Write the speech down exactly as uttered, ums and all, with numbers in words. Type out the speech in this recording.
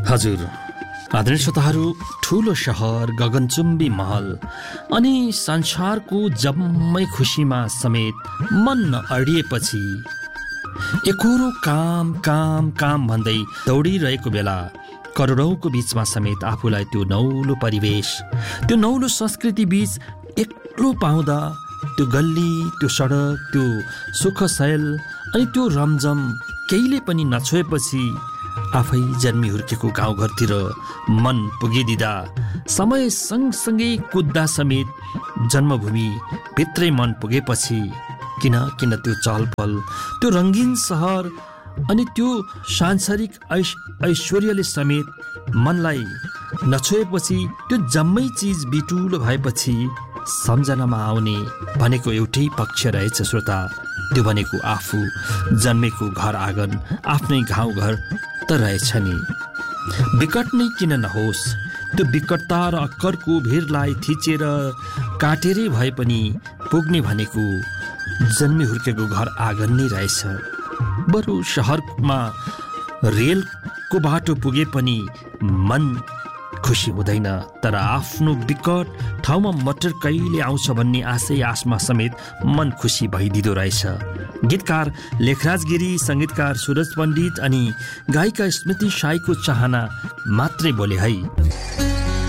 हजुर, आदरणीय श्रोताहरू, ठुलो सहर, गगनचुम्बी महल अनि संसारको जम्मै खुसीमा समेत मन अडिएपछि एकोरो काम काम काम भन्दै दौडिरहेको बेला करोडौँको बीचमा समेत आफूलाई त्यो नौलो परिवेश, त्यो नौलो संस्कृति बीच एक्लो पाउँदा त्यो गल्ली, त्यो सडक, त्यो सुखशैल अनि त्यो रमझम केहीले पनि नछोएपछि आफै जन्मी हुर्केको गाउँघरतिर मन पुगिदिँदा समय सँगसँगै कुद्दा समेत जन्मभूमि भित्रै मन पुगेपछि किन किन त्यो चहलपहल, त्यो रङ्गीन सहर अनि त्यो सांसारिक ऐश ऐश्वर्यले समेत मनलाई नछोएपछि त्यो जम्मै चिज बिटुलो भएपछि सम्झनामा आउने भनेको एउटै पक्ष रहेछ श्रोता, त्यो भनेको आफू जन्मेको घर आँगन, आफ्नै गाउँघर त रहेछ नि। विकट नै किन नहोस्, त्यो विकटता र अक्करको भिरलाई थिचेर काटेरै भए पनि पुग्ने भनेको जन्मी हुर्केको घर आँगन नै रहेछ। बरु सहरमा रेलको बाटो पुगे पनि मन खुसी हुँदैन, तर आफ्नो विकट ठाउँमा मटर कहिले आउँछ भन्ने आशै आशमा समेत मन खुसी भइदिँदो रहेछ। गीतकार लेखराज गिरी, सङ्गीतकार सुरज पण्डित अनि गायिका स्मृति साईको चाहना मात्रै बोले है।